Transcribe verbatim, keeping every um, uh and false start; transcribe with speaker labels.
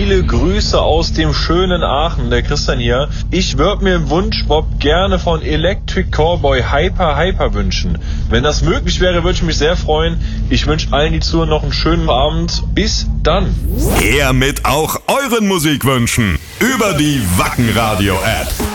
Speaker 1: viele Grüße aus dem schönen Aachen, der Christian hier. Ich würde mir im Wunschbob gerne von Electric Callboy Hyper Hyper wünschen. Wenn das möglich wäre, würde ich mich sehr freuen. Ich wünsche allen, die zuhören, noch einen schönen Abend. Bis dann.
Speaker 2: Her mit auch euren Musikwünschen über die Wacken Radio App.